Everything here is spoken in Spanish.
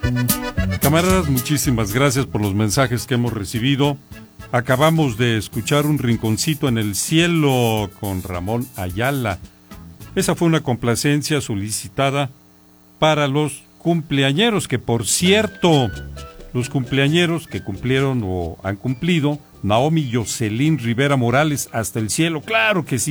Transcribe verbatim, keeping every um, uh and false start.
Camaradas, muchísimas gracias por los mensajes que hemos recibido. Acabamos de escuchar Un Rinconcito en el Cielo con Ramón Ayala. Esa fue una complacencia solicitada para los cumpleañeros, que por cierto, los cumpleañeros que cumplieron o han cumplido, Naomi Jocelyn Rivera Morales, hasta el cielo, claro que sí.